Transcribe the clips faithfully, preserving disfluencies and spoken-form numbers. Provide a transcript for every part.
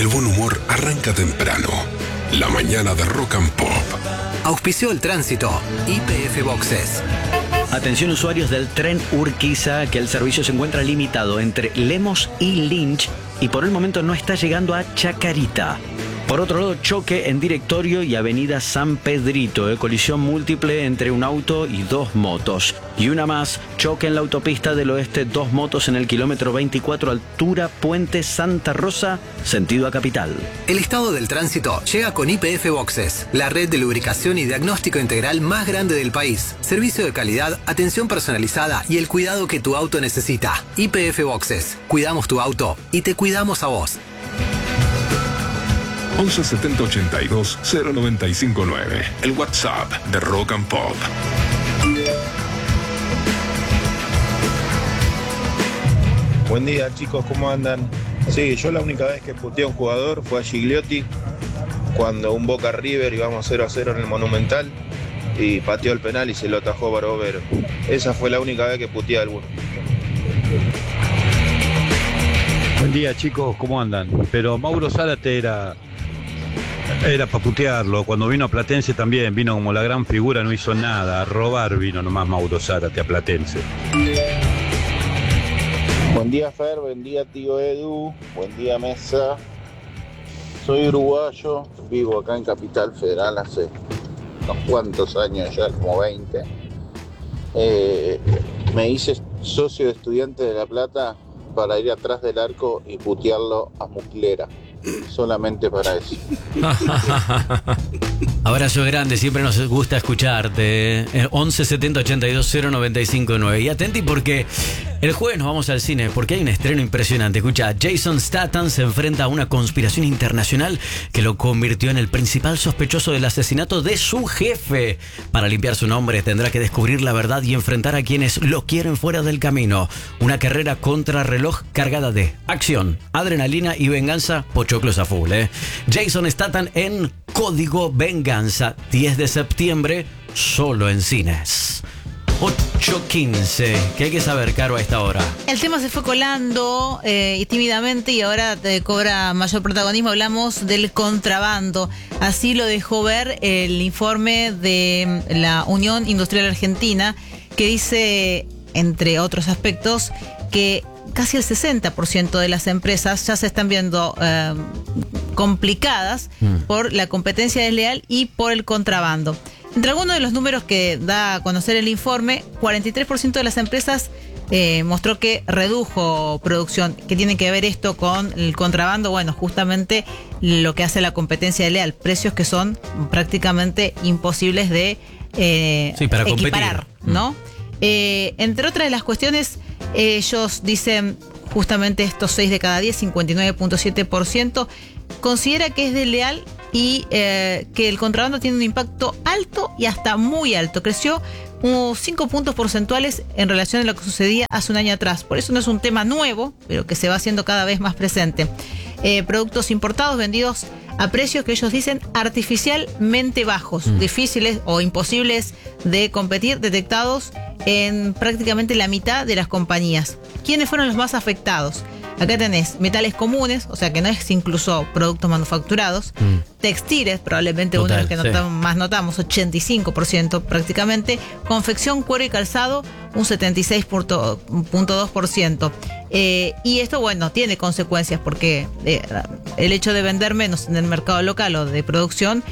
El buen humor arranca temprano. La mañana de Rock and Pop. Auspició el tránsito Y P F Boxes. Atención usuarios del tren Urquiza, que el servicio se encuentra limitado entre Lemos y Lynch y por el momento no está llegando a Chacarita. Por otro lado, choque en Directorio y Avenida San Pedrito, eh, colisión múltiple entre un auto y dos motos. Y una más, choque en la autopista del oeste, dos motos en el kilómetro veinticuatro, altura Puente Santa Rosa, sentido a Capital. El estado del tránsito llega con Y P F Boxes, la red de lubricación y diagnóstico integral más grande del país. Servicio de calidad, atención personalizada y el cuidado que tu auto necesita. Y P F Boxes, cuidamos tu auto y te cuidamos a vos. once setenta ochenta y dos cero noventa y cinco nueve. El WhatsApp de Rock and Pop. Buen día, chicos, ¿cómo andan? Sí, yo la única vez que puteé a un jugador fue a Gigliotti cuando un Boca River íbamos cero a cero en el Monumental y pateó el penal y se lo atajó Barovero. Esa fue la única vez que puteé a alguno. Buen día, chicos, ¿cómo andan? Pero Mauro Zárate era era para putearlo. Cuando vino a Platense también vino como la gran figura, no hizo nada. A robar vino nomás Mauro Zárate a Platense. Buen día, Fer, buen día, tío Edu, buen día, Mesa. Soy uruguayo, vivo acá en Capital Federal hace unos cuantos años ya, como veinte. Eh, me hice socio de Estudiantes de La Plata para ir atrás del arco y putearlo a Muslera. Solamente para eso. Abrazo grande, siempre nos gusta escucharte. eh. once setenta ochenta y dos cero noventa y cinco nueve. Y atenti porque el jueves nos vamos al cine porque hay un estreno impresionante. Escucha, Jason Statham se enfrenta a una conspiración internacional que lo convirtió en el principal sospechoso del asesinato de su jefe. Para limpiar su nombre tendrá que descubrir la verdad y enfrentar a quienes lo quieren fuera del camino. Una carrera contra reloj cargada de acción, adrenalina y venganza. Pochoclos a full, ¿eh? Jason Statham en Código Venganza, diez de septiembre, solo en cines. ocho quince. ¿Qué hay que saber, Caro, a esta hora? El tema se fue colando eh, tímidamente y ahora eh, cobra mayor protagonismo. Hablamos del contrabando. Así lo dejó ver el informe de la Unión Industrial Argentina, que dice, entre otros aspectos, que casi el sesenta por ciento de las empresas ya se están viendo eh, complicadas mm. por la competencia desleal y por el contrabando. Entre algunos de los números que da a conocer el informe, cuarenta y tres por ciento de las empresas eh, mostró que redujo producción. ¿Qué tiene que ver esto con el contrabando? Bueno, justamente lo que hace la competencia desleal, precios que son prácticamente imposibles de eh, sí, para equiparar, competir. ¿no? Mm. Eh, entre otras de las cuestiones, ellos dicen justamente estos seis de cada diez, cincuenta y nueve punto siete por ciento, considera que es desleal y eh, que el contrabando tiene un impacto alto y hasta muy alto. Creció unos cinco puntos porcentuales en relación a lo que sucedía hace un año atrás. Por eso no es un tema nuevo, pero que se va haciendo cada vez más presente. Eh, productos importados vendidos a precios que ellos dicen artificialmente bajos, mm. difíciles o imposibles de competir, detectados en prácticamente la mitad de las compañías. ¿Quiénes fueron los más afectados? Acá tenés metales comunes, o sea que no es incluso productos manufacturados, mm. textiles, probablemente Total, uno de los que sí. notamos, más notamos, ochenta y cinco por ciento prácticamente, confección, cuero y calzado, un setenta y seis punto dos por ciento. Eh, y esto, bueno, tiene consecuencias porque eh, el hecho de vender menos en el mercado local o de producción,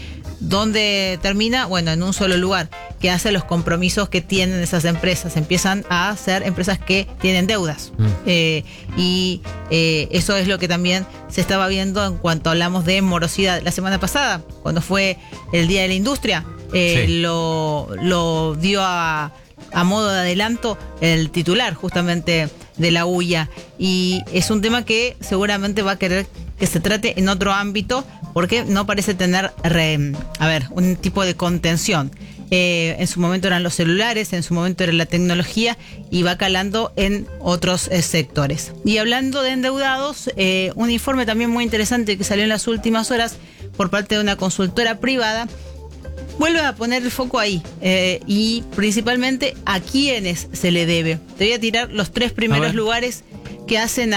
¿dónde termina? Bueno, en un solo lugar, que hace los compromisos que tienen esas empresas. Empiezan a ser empresas que tienen deudas. Mm. Eh, y eh, eso es lo que también se estaba viendo en cuanto hablamos de morosidad. La semana pasada, cuando fue el Día de la Industria, eh, sí. lo, lo dio a, a modo de adelanto el titular justamente de la U I A. Y es un tema que seguramente va a querer que se trate en otro ámbito, porque no parece tener, re, a ver, un tipo de contención. Eh, en su momento eran los celulares, en su momento era la tecnología y va calando en otros eh, sectores. Y hablando de endeudados, eh, un informe también muy interesante que salió en las últimas horas por parte de una consultora privada vuelve a poner el foco ahí eh, y principalmente a quiénes se le debe. Te voy a tirar los tres primeros lugares que hacen a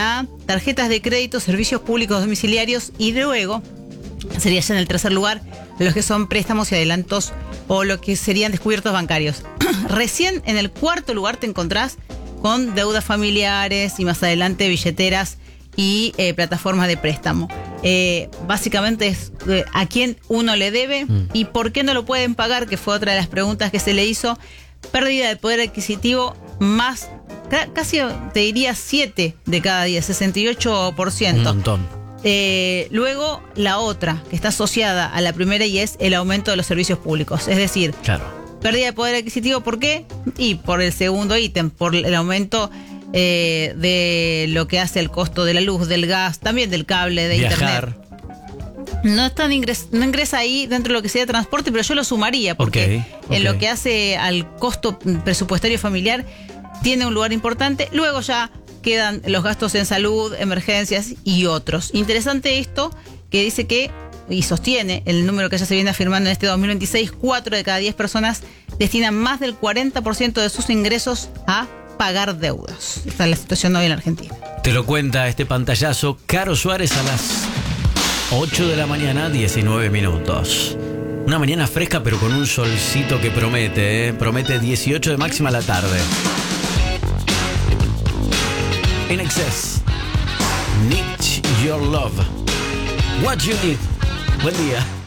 tarjetas de crédito, servicios públicos domiciliarios y luego sería ya en el tercer lugar los que son préstamos y adelantos o lo que serían descubiertos bancarios. Recién en el cuarto lugar te encontrás con deudas familiares y más adelante billeteras y eh, plataformas de préstamo. Eh, básicamente es eh, a quién uno le debe mm. y por qué no lo pueden pagar, que fue otra de las preguntas que se le hizo. Pérdida de poder adquisitivo más, casi te diría siete de cada diez, sesenta y ocho por ciento. Un montón. Eh, luego la otra, que está asociada a la primera y es el aumento de los servicios públicos. Es decir, claro. pérdida de poder adquisitivo, ¿por qué? Y por el segundo ítem, por el aumento eh, de lo que hace el costo de la luz, del gas, también del cable, de Viajar. internet. No, están ingres, no ingresa ahí dentro de lo que sería transporte, pero yo lo sumaría porque okay, okay. en lo que hace al costo presupuestario familiar tiene un lugar importante. Luego ya quedan los gastos en salud, emergencias y otros. Interesante esto que dice que, y sostiene el número que ya se viene afirmando en este dos mil veintiséis, cuatro de cada diez personas destinan más del cuarenta por ciento de sus ingresos a pagar deudas. Esta es la situación hoy en la Argentina. Te lo cuenta este pantallazo Caro Suárez a las ocho de la mañana, diecinueve minutos. Una mañana fresca pero con un solcito que promete, ¿eh? Promete dieciocho de máxima a la tarde. In Excess, Need Your Love. What You Need. Buen día.